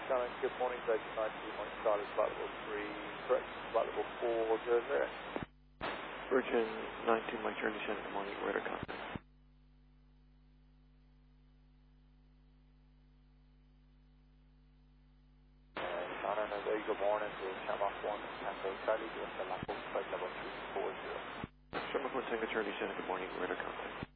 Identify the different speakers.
Speaker 1: Shannon, good morning, Data 90, morning, Charlie, flight level 3, correct, flight level 400.
Speaker 2: Virgin 19, Mike Journey Center, good morning, radar contact.
Speaker 1: Shannon, a very good morning to Shamrock 1, Tango Charlie, US Labo, flight level 340.
Speaker 2: Shamrock 1, Tango Journey Center, good morning, radar contact.